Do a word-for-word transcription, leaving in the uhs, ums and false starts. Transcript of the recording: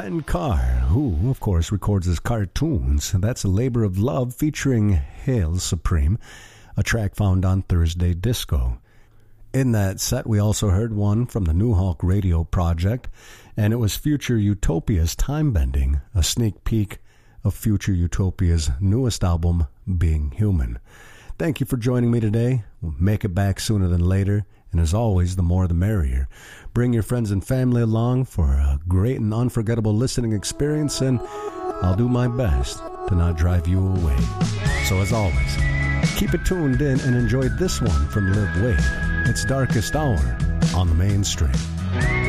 Ken Carr, who, of course, records his cartoons. That's A Labor of Love featuring Hail Supreme, a track found on Thursday Disco. In that set, we also heard one from the New Hawk Radio Project, and it was Future Utopia's Time Bending, a sneak peek of Future Utopia's newest album, Being Human. Thank you for joining me today. We'll make it back sooner than later, and as always, the more the merrier. Bring your friends and family along for a great and unforgettable listening experience, and I'll do my best to not drive you away. So as always, keep it tuned in and enjoy this one from Liv Wade. It's Darkest Hour on the Mainstream.